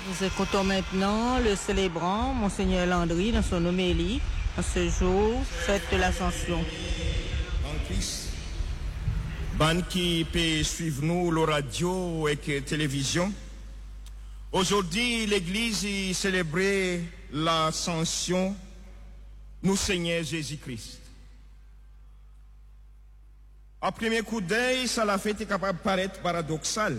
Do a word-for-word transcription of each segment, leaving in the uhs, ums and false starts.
Nous écoutons maintenant le célébrant, Monseigneur Landry, dans son homélie, en ce jour, fête de l'Ascension. En Christ, ban qui peut suivre nous, la radio et la télévision. Aujourd'hui, l'Église y célébrait l'Ascension, nous Seigneur Jésus-Christ. À premier coup d'œil, ça l'a fait capable de paraître paradoxal.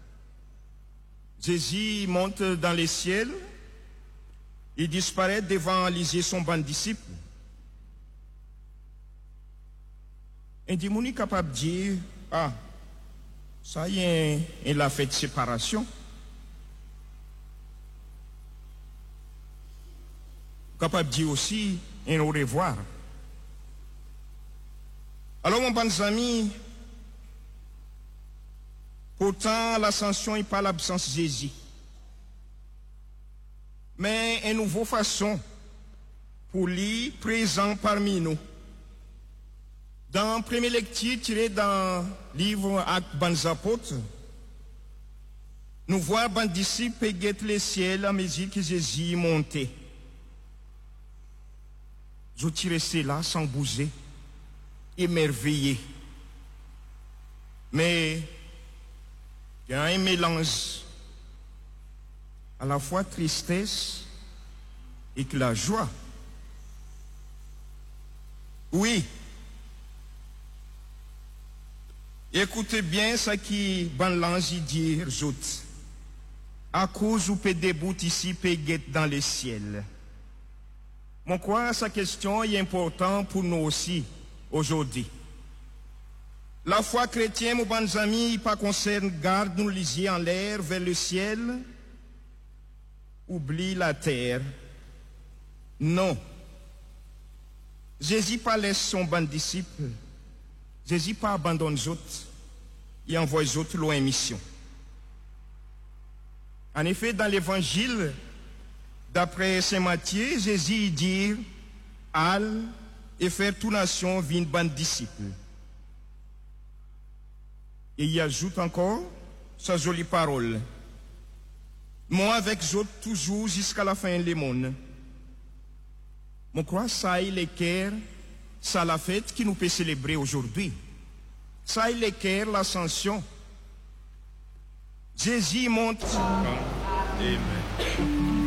Jésus monte dans les ciels, il disparaît devant les yeux son banc de disciples. Et dit, on est capable de dire, ah, ça y est, il a fait de séparation. Capable de dire aussi, et au revoir. Alors, mon bon ami, pourtant, l'ascension n'est pas l'absence de Jésus. Mais une nouvelle façon pour lui présent parmi nous. Dans la première lecture tirée dans le livre Actes des Apôtres, nous voyons les disciples guetter les ciels à mesure que Jésus montait. Je tirais cela sans bouger, émerveillé. Mais il y a un mélange à la fois tristesse et que la joie. Oui. Écoutez bien ce qui ban l'ange dit, j'ajoute. À cause où peut debout ici, peut guetter dans le ciel. Mon quoi, sa question est importante pour nous aussi, aujourd'hui. La foi chrétienne, mon bons amis, pas concerne, garde nous les yeux en l'air vers le ciel, oublie la terre. Non. Jésus pas laisse son bon disciple. Jésus pas abandonne les autres. Il envoie les autres loin mission. En effet, dans l'évangile, d'après Saint Matthieu, Jésus dit, allez et faire toute nation vine bon disciple. Et il ajoute encore sa jolie parole. Moi avec eux toujours jusqu'à la fin du monde. Mon crois ça est le cœur, ça la fête qui nous peut célébrer aujourd'hui. Ça est le cœur, l'ascension. Jésus monte. Amen.